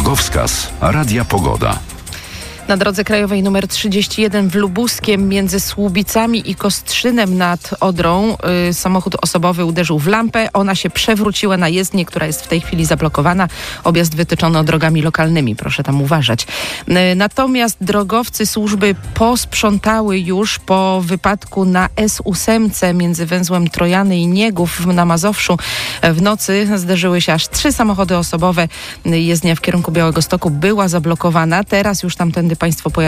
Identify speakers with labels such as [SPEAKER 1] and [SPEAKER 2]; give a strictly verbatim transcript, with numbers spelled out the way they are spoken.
[SPEAKER 1] Drogowskaz Radia Pogoda.
[SPEAKER 2] Na drodze krajowej nr trzydzieści jeden w Lubuskiem między Słubicami i Kostrzynem nad Odrą y, samochód osobowy uderzył w lampę. Ona się przewróciła na jezdnię, która jest w tej chwili zablokowana. Objazd wytyczono drogami lokalnymi. Proszę tam uważać. Y, natomiast drogowcy służby posprzątały już po wypadku na S osiem między węzłem Trojany i Niegów na Mazowszu. W nocy zderzyły się aż trzy samochody osobowe. Jezdnia w kierunku Białegostoku była zablokowana. Teraz już tamtędy państwo pojadą